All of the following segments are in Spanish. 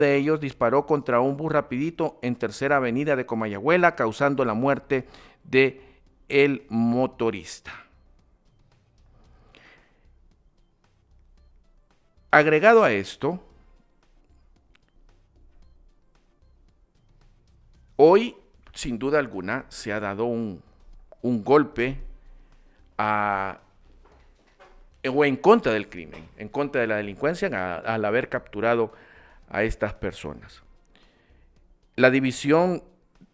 de ellos disparó contra un bus rapidito en Tercera Avenida de Comayagüela, causando la muerte de el motorista. Agregado a esto, hoy, sin duda alguna, se ha dado un golpe o en contra del crimen, en contra de la delincuencia, al haber capturado a estas personas. La división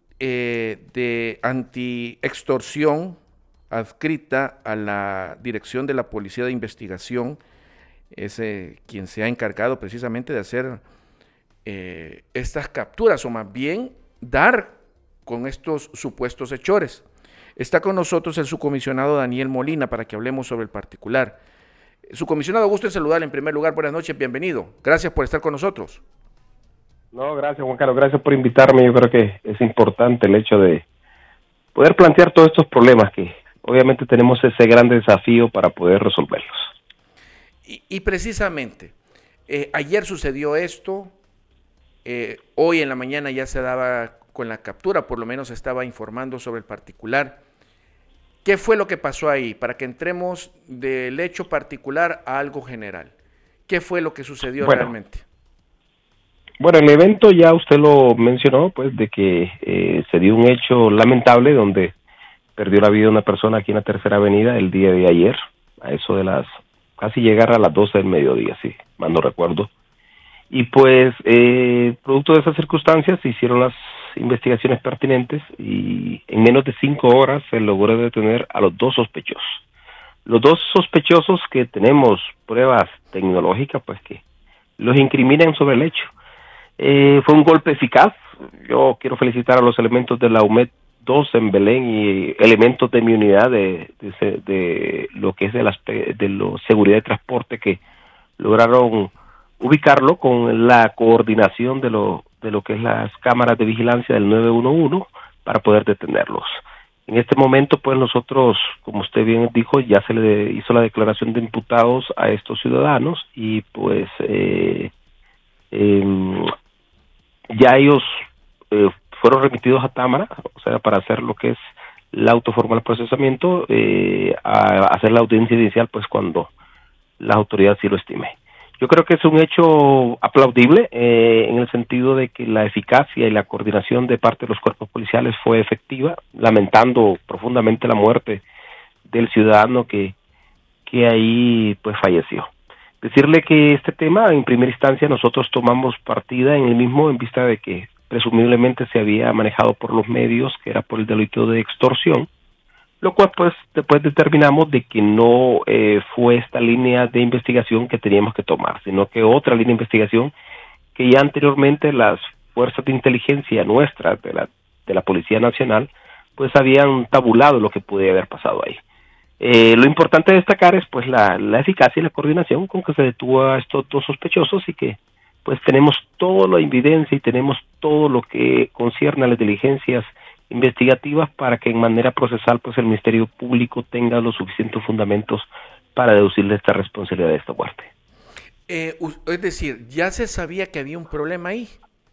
de anti-extorsión adscrita a la Dirección de la Policía de Investigación es quien se ha encargado precisamente de hacer estas capturas, o más bien dar con estos supuestos hechores. Está con nosotros el subcomisionado Daniel Molina para que hablemos sobre el particular. Subcomisionado, gusto en saludarle en primer lugar. Buenas noches, bienvenido. Gracias por estar con nosotros. No, gracias Juan Carlos, gracias por invitarme. Yo creo que es importante el hecho de poder plantear todos estos problemas que obviamente tenemos ese gran desafío para poder resolverlos. Y precisamente, ayer sucedió esto, hoy en la mañana ya se daba con la captura, por lo menos estaba informando sobre el particular. ¿Qué fue lo que pasó ahí? Para que entremos del hecho particular a algo general. ¿Qué fue lo que sucedió realmente? Bueno, el evento ya usted lo mencionó, pues, de que se dio un hecho lamentable donde perdió la vida una persona aquí en la Tercera Avenida el día de ayer, a eso de casi llegar a las 12 del mediodía, si mal no recuerdo. Y pues, producto de esas circunstancias, se hicieron las investigaciones pertinentes y en menos de 5 horas se logró detener a los dos sospechosos. Los dos sospechosos que tenemos pruebas tecnológicas, pues que los incriminan sobre el hecho. Fue un golpe eficaz. Yo quiero felicitar a los elementos de la UMED 2 en Belén y elementos de mi unidad de lo que es de la seguridad de transporte que lograron ubicarlo con la coordinación de lo que es las cámaras de vigilancia del 911 para poder detenerlos. En este momento, pues nosotros, como usted bien dijo, ya se le hizo la declaración de imputados a estos ciudadanos y pues ya ellos fueron remitidos a Támara, o sea, para hacer lo que es el auto formal procesamiento, a hacer la audiencia inicial, pues cuando la autoridad sí lo estime. Yo creo que es un hecho aplaudible en el sentido de que la eficacia y la coordinación de parte de los cuerpos policiales fue efectiva, lamentando profundamente la muerte del ciudadano que ahí pues falleció. Decirle que este tema, en primera instancia, nosotros tomamos partida en el mismo en vista de que presumiblemente se había manejado por los medios, que era por el delito de extorsión, lo cual pues después determinamos de que no fue esta línea de investigación que teníamos que tomar, sino que otra línea de investigación que ya anteriormente las fuerzas de inteligencia nuestras, de la Policía Nacional, pues habían tabulado lo que podía haber pasado ahí. Lo importante de destacar es pues la eficacia y la coordinación con que se detuvo a estos dos sospechosos y que pues tenemos toda la evidencia y tenemos todo lo que concierne a las diligencias investigativas para que en manera procesal pues el Ministerio Público tenga los suficientes fundamentos para deducirle esta responsabilidad de esta muerte. Es decir, ¿ya se sabía que había un problema ahí?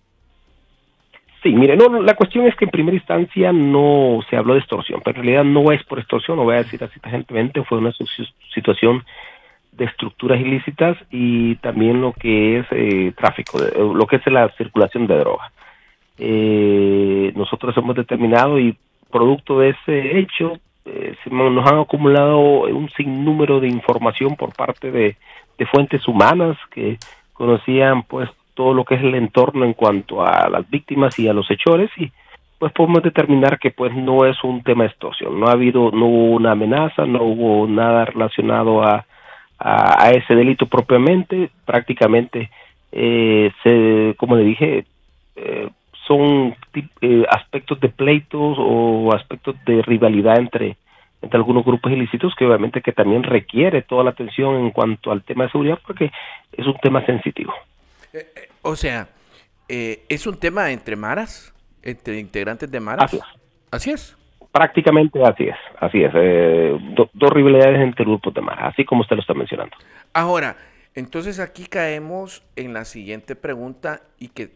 Sí, mire, no, la cuestión es que en primera instancia no se habló de extorsión, pero en realidad no es por extorsión, lo voy a decir así tajantemente, fue una situación de estructuras ilícitas y también lo que es tráfico, lo que es la circulación de droga. Nosotros hemos determinado y producto de ese hecho nos han acumulado un sinnúmero de información por parte de fuentes humanas que conocían pues todo lo que es el entorno en cuanto a las víctimas y a los hechores y pues podemos determinar que pues no es un tema de extorsión, no hubo una amenaza, no hubo nada relacionado a ese delito propiamente, prácticamente como le dije, son aspectos de pleitos o aspectos de rivalidad entre algunos grupos ilícitos que obviamente que también requiere toda la atención en cuanto al tema de seguridad porque es un tema sensitivo. O sea, ¿es un tema entre maras? ¿Entre integrantes de maras? Así es. ¿Así es? Prácticamente así es. Dos rivalidades entre grupos de maras, así como usted lo está mencionando. Ahora, Entonces aquí caemos en la siguiente pregunta y que